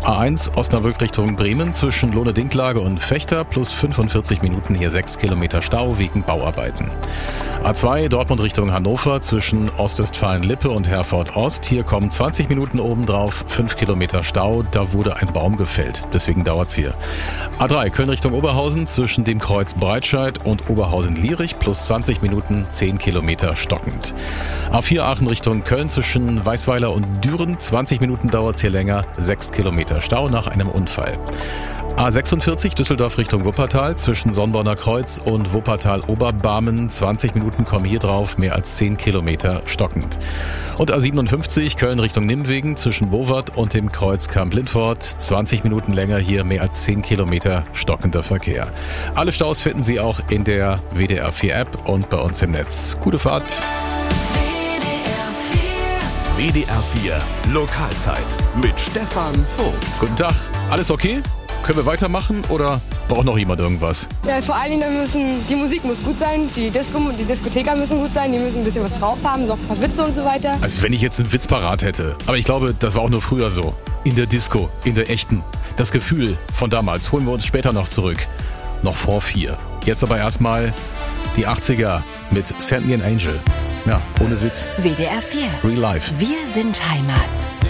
A1 Osnabrück Richtung Bremen zwischen Lohne-Dinklage und Vechta plus 45 Minuten, hier 6 Kilometer Stau wegen Bauarbeiten. A2 Dortmund Richtung Hannover zwischen Ostwestfalen-Lippe und Herford-Ost. Hier kommen 20 Minuten obendrauf, 5 Kilometer Stau, da wurde ein Baum gefällt, deswegen dauert's hier. A3 Köln Richtung Oberhausen zwischen dem Kreuz Breitscheid und Oberhausen-Lierich plus 20 Minuten, 10 Kilometer stockend. A4 Aachen Richtung Köln zwischen Weißweiler und Düren, 20 Minuten dauert's hier länger, 6 Kilometer Stau nach einem Unfall. A46 Düsseldorf Richtung Wuppertal zwischen Sonnborner Kreuz und Wuppertal-Oberbarmen. 20 Minuten kommen hier drauf, mehr als 10 Kilometer stockend. Und A57 Köln Richtung Nimwegen zwischen Bowart und dem Kreuz Kamp-Lintfort. 20 Minuten länger hier, mehr als 10 Kilometer stockender Verkehr. Alle Staus finden Sie auch in der WDR 4 App und bei uns im Netz. Gute Fahrt! WDR 4 Lokalzeit mit Stefan Vogt. Guten Tag, alles okay? Können wir weitermachen oder braucht noch jemand irgendwas? Ja, vor allen Dingen die Musik muss gut sein, die Diskotheker müssen gut sein, die müssen ein bisschen was drauf haben, so ein paar Witze und so weiter. Als wenn ich jetzt einen Witz parat hätte. Aber ich glaube, das war auch nur früher so. In der Disco, in der echten. Das Gefühl von damals holen wir uns später noch zurück. Noch vor 4. Jetzt aber erstmal die 80er mit Send Me an Angel. Ja, ohne Witz. WDR 4. Real Life. Wir sind Heimat.